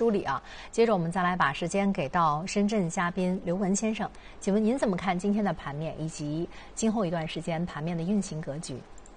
梳理啊。接着我们再来把时间给到深圳嘉宾刘文先生，请问您怎么看今天的盘面以及今后一段时间盘面的运行格局？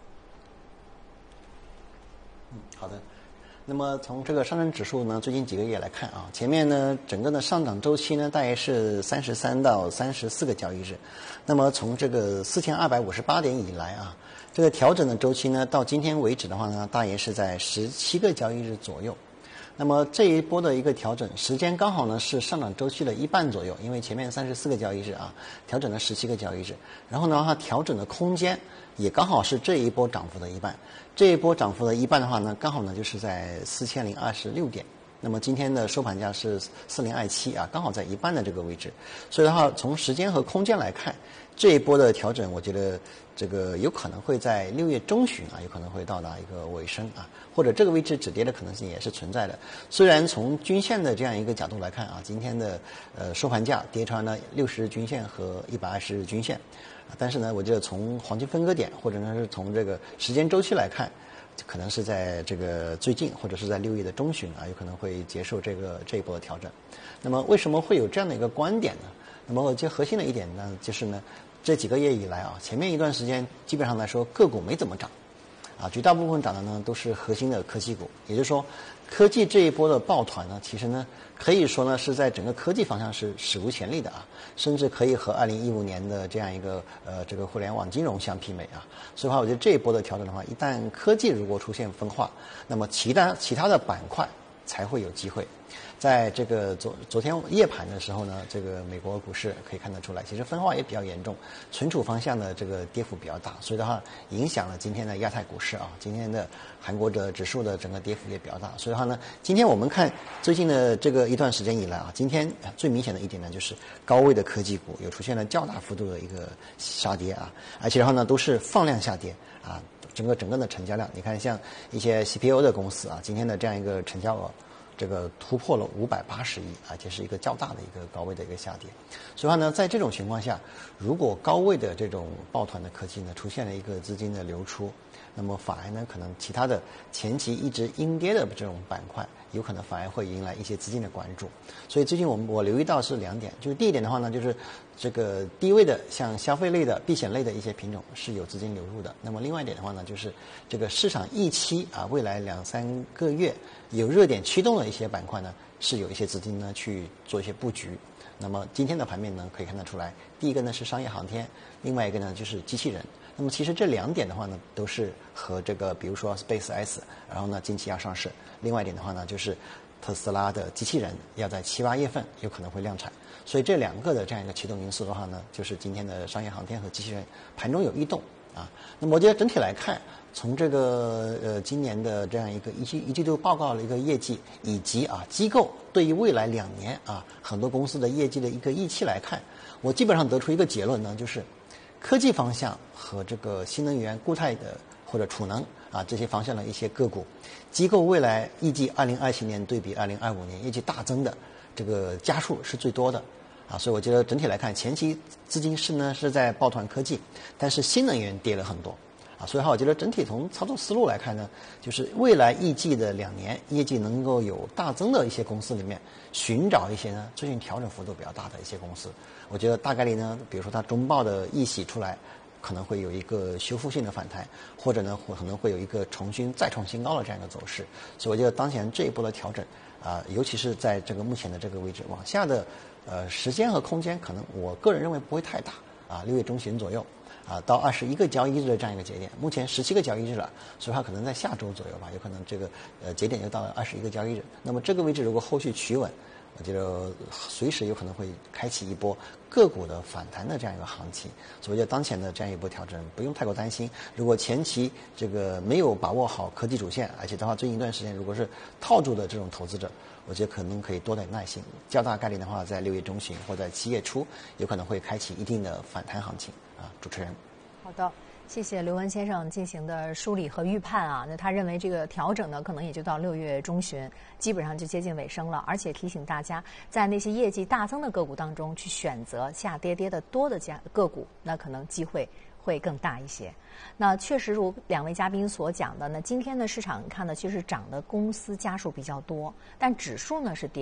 好的。那么从这个上证指数呢，最近几个月来看啊，前面呢整个的上涨周期呢大约是33到34个交易日。那么从这个4258点以来啊，这个调整的周期呢到今天为止的话呢，大约是在17个交易日左右。那么这一波的一个调整时间刚好呢是上涨周期的一半左右，因为前面34个交易日啊，调整了17个交易日，然后呢它调整的空间也刚好是这一波涨幅的一半。这一波涨幅的一半的话呢，刚好呢就是在4026点。那么今天的收盘价是4027啊，刚好在一半的这个位置。所以的话，从时间和空间来看，这一波的调整，我觉得这个有可能会在6月中旬啊，有可能会到达一个尾声啊，或者这个位置止跌的可能性也是存在的。虽然从均线的这样一个角度来看啊，今天的收盘价跌穿了60日均线和120日均线。但是呢，我觉得从黄金分割点或者呢是从这个时间周期来看，可能是在这个最近或者是在6月的中旬啊，有可能会结束这一波的调整。那么为什么会有这样的一个观点呢？那么我觉得核心的一点呢，就是呢这几个月以来啊，前面一段时间基本上来说个股没怎么涨啊，绝大部分涨的呢都是核心的科技股，也就是说科技这一波的抱团呢，其实呢可以说呢是在整个科技方向是史无前例的啊，甚至可以和2015年的这样一个这个互联网金融相媲美啊。所以的话，我觉得这一波的调整的话，一旦科技如果出现分化，那么其他的板块才会有机会。在这个昨天夜盘的时候呢，这个美国股市可以看得出来，其实分化也比较严重，存储方向的这个跌幅比较大，所以的话影响了今天的亚太股市啊，今天的韩国的指数的整个跌幅也比较大。所以的话呢，今天我们看最近的这个一段时间以来啊，今天最明显的一点呢，就是高位的科技股有出现了较大幅度的一个下跌啊，而且然后呢都是放量下跌啊，整个的成交量，你看像一些 CPO 的公司啊，今天的这样一个成交额，这个突破了580亿，而且是一个较大的一个高位的一个下跌。所以话呢，在这种情况下，如果高位的这种抱团的科技呢出现了一个资金的流出，那么反而呢可能其他的前期一直阴跌的这种板块，有可能反而会迎来一些资金的关注。所以最近我留意到是2点，就是第一点的话呢，就是这个低位的像消费类的、避险类的一些品种是有资金流入的。那么另外一点的话呢，就是这个市场预期啊，未来2-3个月有热点驱动的一些板块呢，是有一些资金呢去做一些布局。那么今天的盘面呢，可以看得出来，第一个呢是商业航天，另外一个呢就是机器人。那么其实这2点的话呢，都是和这个比如说 SpaceX， 然后呢近期要上市。另外一点的话呢，就是特斯拉的机器人要在7-8月份有可能会量产。所以这2个的这样一个启动因素的话呢，就是今天的商业航天和机器人盘中有异动啊。那么我觉得整体来看，从这个今年的这样一个一季度报告的一个业绩，以及啊机构对于未来2年啊很多公司的业绩的一个预期来看，我基本上得出一个结论呢，就是科技方向和这个新能源固态的或者储能啊这些方向的一些个股，机构未来预计2027年对比2025年业绩大增的这个家数是最多的啊，所以我觉得整体来看，前期资金是在抱团科技，但是新能源跌了很多啊，所以我觉得整体从操作思路来看呢，就是未来预计的2年业绩能够有大增的一些公司里面，寻找一些呢最近调整幅度比较大的一些公司，我觉得大概率呢，比如说它中报的议息出来，可能会有一个修复性的反弹，或者呢可能会有一个再创新高的这样一个走势。所以我觉得当前这一波的调整啊，尤其是在这个目前的这个位置往下的时间和空间，可能我个人认为不会太大啊，6月中旬左右啊，到21个交易日的这样一个节点，目前17个交易日了，所以它可能在下周左右吧，有可能这个节点就到了21个交易日。那么这个位置如果后续企稳，我觉得随时有可能会开启一波个股的反弹的这样一个行情，所以我觉得当前的这样一波调整不用太过担心。如果前期这个没有把握好科技主线，而且的话最近一段时间如果是套住的这种投资者，我觉得可能可以多点耐心，较大概率的话在6月中旬或者7月初有可能会开启一定的反弹行情啊。主持人， 好的。谢谢刘文先生进行的梳理和预判啊，那他认为这个调整呢，可能也就到6月中旬，基本上就接近尾声了。而且提醒大家，在那些业绩大增的个股当中去选择下跌的多的个股，那可能机会会更大一些。那确实如2位嘉宾所讲的呢，今天的市场看呢，其实涨的公司家数比较多，但指数呢是跌。